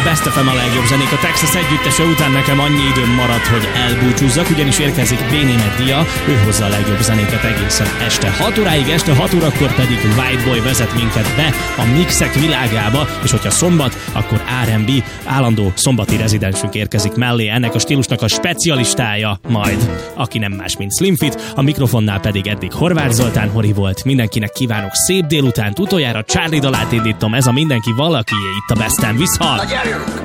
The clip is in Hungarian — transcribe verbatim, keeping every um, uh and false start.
Best ef em a legjobb zenék a Texas együttese után. Nekem annyi időm maradt, hogy elbúcsúzzak, ugyanis érkezik Bénémet Dia, ő hozza a legjobb zenéket egészen este hat óráig, este hat órakor pedig White Boy vezet minket be a mixek világába, és hogyha szombat, akkor er end bé, állandó szombati rezidensünk érkezik mellé, ennek a stílusnak a specialistája majd, aki nem más, mint Slim Fit, a mikrofonnál pedig eddig Horváth Zoltán Hori volt. Mindenkinek kívánok szép délutánt, utoljára Charlie dalát indítom, ez a Mindenki valakié itt a Besten. Viszont!